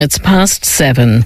It's 7:30.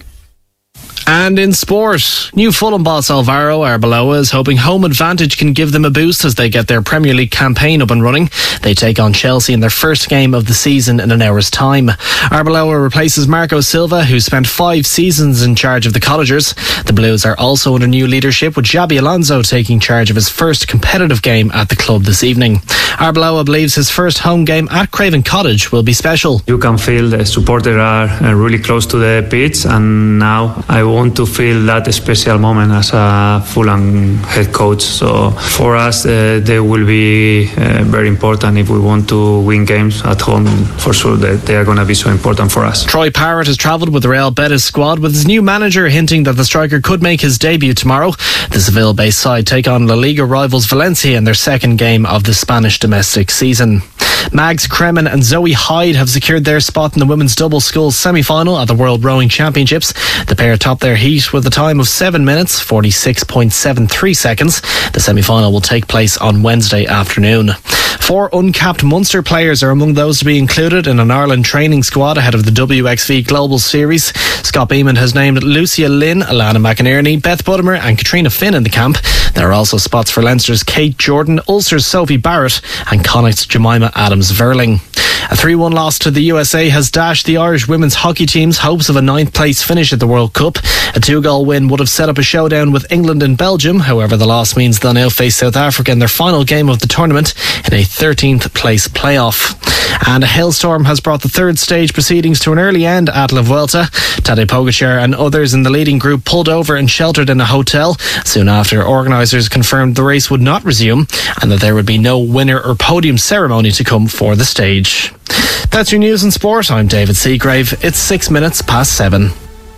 And in sport, new Fulham boss Alvaro Arbeloa is hoping home advantage can give them a boost as they get their Premier League campaign up and running. They take on Chelsea in their first game of the season in an hour's time. Arbeloa replaces Marco Silva, who spent 5 seasons in charge of the Cottagers. The Blues are also under new leadership, with Xabi Alonso taking charge of his first competitive game at the club this evening. Arbeloa believes his first home game at Craven Cottage will be special. You can feel the supporters are really close to the pitch, and now I want to feel that special moment as a Fulham head coach. So for us, they will be very important if we want to win games at home. For sure, they are going to be so important for us. Troy Parrott has travelled with the Real Betis squad, with his new manager hinting that the striker could make his debut tomorrow. The Seville-based side take on La Liga rivals Valencia in their second game of the Spanish domestic season. Mags Kremen and Zoe Hyde have secured their spot in the women's double sculls semi-final at the World Rowing Championships. The pair topped their heat with a time of 7 minutes, 46.73 seconds. The semi-final will take place on Wednesday afternoon. 4 uncapped Munster players are among those to be included in an Ireland training squad ahead of the WXV Global Series. Scott Beeman has named Lucia Lynn, Alana McInerney, Beth Buttimer and Katrina Finn in the camp. There are also spots for Leinster's Kate Jordan, Ulster's Sophie Barrett and Connacht's Jemima Adams-Verling. A 3-1 loss to the USA has dashed the Irish women's hockey team's hopes of a 9th place finish at the World Cup. A 2-goal win would have set up a showdown with England and Belgium. However, the loss means they'll now face South Africa in their final game of the tournament in a 13th place playoff. And a hailstorm has brought the third stage proceedings to an early end at La Vuelta. Tadej Pogacar and others in the leading group pulled over and sheltered in a hotel. Soon after, organisers confirmed the race would not resume and that there would be no winner or podium ceremony to come for the stage. That's your news and sport. I'm David Seagrave. It's 7:06.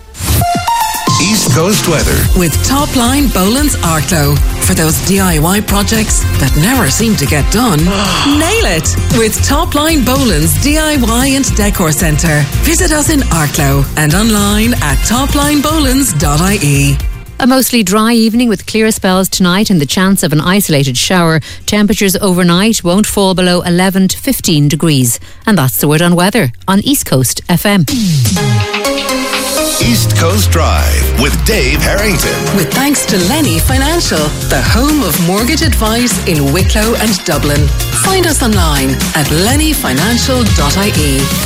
East Coast weather with Topline Boland's Arklow. For those DIY projects that never seem to get done, nail it with Topline Boland's DIY and Decor Centre. Visit us in Arklow and online at toplinebolands.ie. A mostly dry evening with clear spells tonight and the chance of an isolated shower. Temperatures overnight won't fall below 11 to 15 degrees. And that's the word on weather on East Coast FM. East Coast Drive with Dave Harrington. With thanks to Lenny Financial, the home of mortgage advice in Wicklow and Dublin. Find us online at lennyfinancial.ie.